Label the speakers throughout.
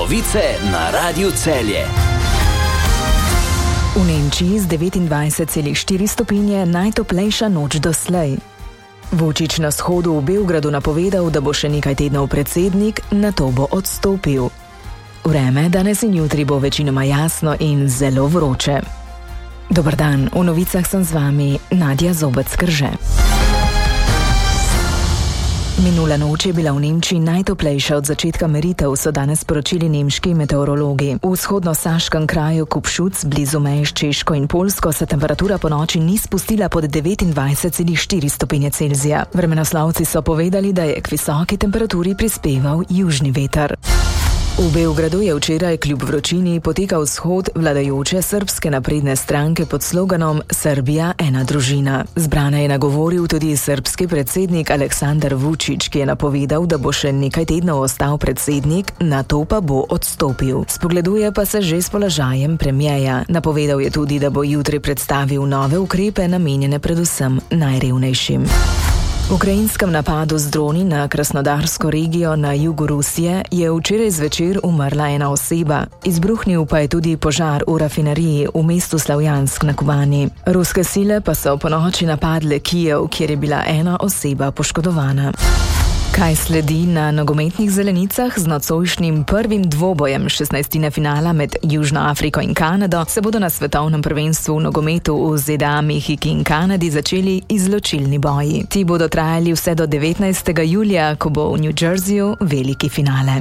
Speaker 1: Novice na Radiu Celje.
Speaker 2: V Nemčiji z 29,4 stopinje najtoplejša noč doslej. Vučić na shodu v Beogradu napovedal, da bo še nekaj tednov predsednik, nato bo odstopil. Vreme danes in jutri bo večinoma jasno in zelo vroče. Dober dan, v novicah sem z vami Nadja Zobec-Krže. Minula noč je bila v Nemčiji najtoplejša od začetka meritev, so danes sporočili nemški meteorologi. V vzhodno-saškem kraju Kupšuc, blizu meje s Češko in Poljsko, se temperatura po noči ni spustila pod 29,4 stopinje Celzija. Vremenoslovci so povedali, da je k visoki temperaturi prispeval južni veter. V Beogradu je včeraj kljub vročini potekal shod vladajoče srbske napredne stranke pod sloganom Srbija ena družina. Zbrane je nagovoril tudi srbski predsednik Aleksandar Vučić, ki je napovedal, da bo še nekaj tednov ostal predsednik, nato pa bo odstopil. Spogleduje pa se že s položajem premierja. Napovedal je tudi, da bo jutri predstavil nove ukrepe, namenjene predvsem najrevnejšim. V ukrajinskem napadu z droni na Krasnodarsko regijo na jugu Rusije je včeraj zvečer umrla ena oseba. Izbruhnil pa je tudi požar v rafineriji v mestu Slavjansk na Kubani. Ruske sile pa so ponoči napadle Kijev, kjer je bila ena oseba poškodovana. Kaj sledi na nogometnih zelenicah? Z nocojšnjim prvim dvobojem 16. finala med Južno Afriko in Kanado se bodo na svetovnem prvenstvu v nogometu v ZDA, Mehiki in Kanadi začeli izločilni boji. Ti bodo trajali vse do 19. julija, ko bo v New Jerseyju veliki finale.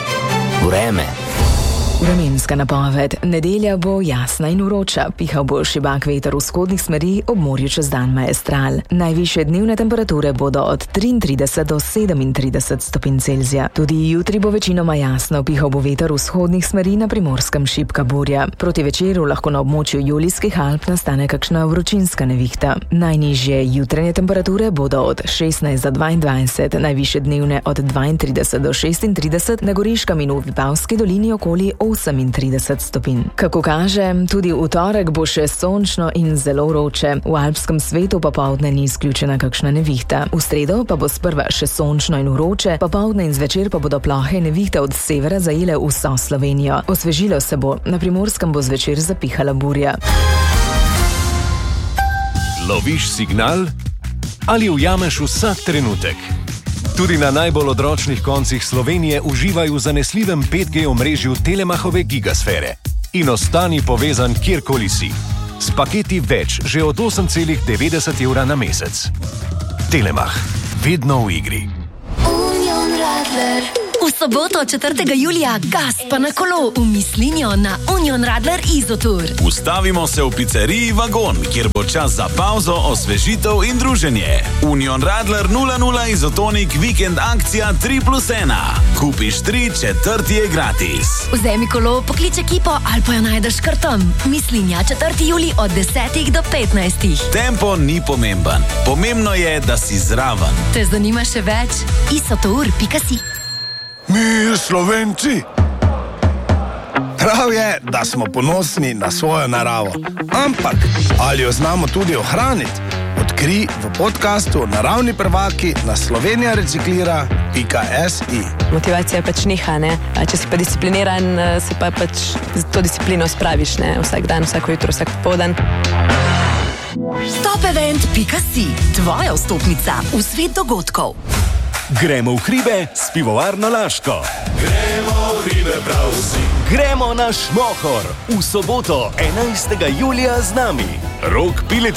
Speaker 1: Vreme.
Speaker 2: Vremenska napoved. Nedelja bo jasna in vroča. Pihal bo šibak veter vzhodnih smeri, ob morju čez dan maestral. Najvišje dnevne temperature bodo od 33 do 37 stopinj Celzija. Tudi jutri bo večinoma jasno, pihal bo veter vzhodnih smeri, na Primorskem šibka burja. Proti večeru lahko na območju Julijskih Alp nastane kakšna vročinska nevihta. Najnižje jutranje temperature bodo od 16 do 22, najvišje dnevne od 32 do 36, na Goriškem in v Vipavski dolini okoli 38 stopinj. Kako kaže, tudi v torek bo še sončno in zelo vroče. V alpskem svetu popoldne ni izključena kakšna nevihta. V sredo pa bo sprva še sončno in vroče, popoldne in zvečer pa bodo plohe nevihte od severa zajele vso Slovenijo. Osvežilo se bo, na Primorskem bo zvečer zapihala burja.
Speaker 3: Loviš signal ali ujameš vsak trenutek? Tudi na najbolj odročnih koncih Slovenije uživaj v zanesljivem 5G omrežju Telemachove gigasfere in ostani povezan kjerkoli si. S paketi več že od 8,90 evra na mesec. Telemach. Vedno v igri.
Speaker 4: Union Radler. V soboto 4. julija gas pa na kolo v Mislinjo na Union Radler Izotour.
Speaker 5: Ustavimo se v pizzeriji Vagon, kjer bo čas za pauzo, osvežitev in druženje. Union Radler 00 Izotonik vikend akcija 3+1. Kupiš 3, četrti je gratis.
Speaker 4: Vzemi kolo, poklič ekipo ali pa jo najdeš kar tam. Mislinja 4. julij od 10 do 15.
Speaker 5: Tempo ni pomemben. Pomembno je, da si zraven.
Speaker 4: Te zanima še več? isotour.si.
Speaker 6: Mi, Slovenci, prav je, da smo ponosni na svojo naravo. Ampak, ali jo znamo tudi ohraniti? Odkrij v podcastu Naravni prvaki na slovenijareciklira.si.
Speaker 7: Motivacija pač niha, ne? Če si pa discipliniran, se pa pač to disciplino spraviš, ne? Vsak dan, vsako jutro, vsak popoldan.
Speaker 4: Topevent.si. Tvoja vstopnica v svet dogodkov.
Speaker 3: Gremo v hribe s pivovarno Laško.
Speaker 8: Gremo v hribe prav vsi.
Speaker 3: Gremo na Šmohor v soboto 11. julija z nami. Rok Piletič